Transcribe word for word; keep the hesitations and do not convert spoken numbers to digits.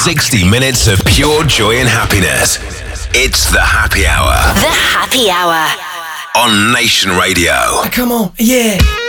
sixty minutes of pure joy and happiness. It's the Happy Hour. The Happy Hour. On Nation Radio. Come on, yeah.